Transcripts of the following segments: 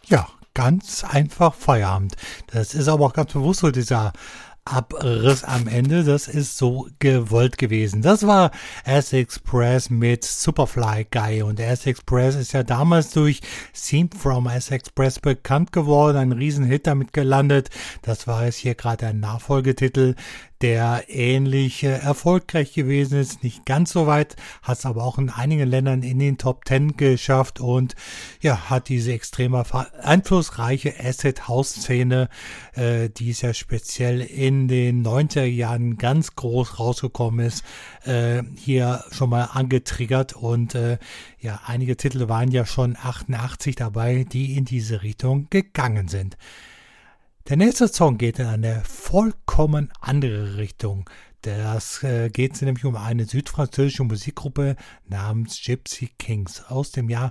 Ja, ganz einfach Feierabend. Das ist aber auch ganz bewusst so dieser Abriss am Ende. Das ist so gewollt gewesen. Das war S-Express mit Superfly Guy. Und S-Express ist ja damals durch Theme from S-Express bekannt geworden. Ein Riesenhit damit gelandet. Das war jetzt hier gerade ein Nachfolgetitel, der ähnlich erfolgreich gewesen ist. Nicht ganz so weit, hat es aber auch in einigen Ländern in den Top 10 geschafft und ja, hat diese extrem einflussreiche Acid-House-Szene, die es ja speziell in den 90er Jahren ganz groß rausgekommen ist, hier schon mal angetriggert und ja, einige Titel waren ja schon 88 dabei, die in diese Richtung gegangen sind. Der nächste Song geht in eine vollkommen andere Richtung. Das geht nämlich um eine südfranzösische Musikgruppe namens Gypsy Kings aus dem Jahr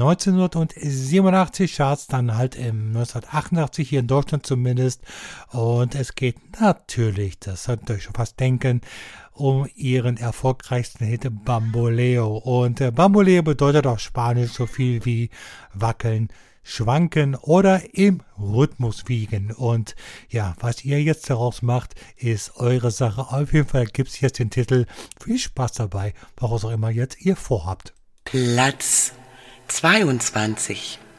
1987, Charts dann halt im 1988 hier in Deutschland zumindest. Und es geht natürlich, das könnt ihr euch schon fast denken, um ihren erfolgreichsten Hit Bamboleo. Und Bamboleo bedeutet auf Spanisch so viel wie wackeln, schwanken oder im Rhythmus wiegen. Und ja, was ihr jetzt daraus macht, ist eure Sache. Auf jeden Fall gibt es jetzt den Titel. Viel Spaß dabei, was auch immer jetzt ihr vorhabt. Platz 22.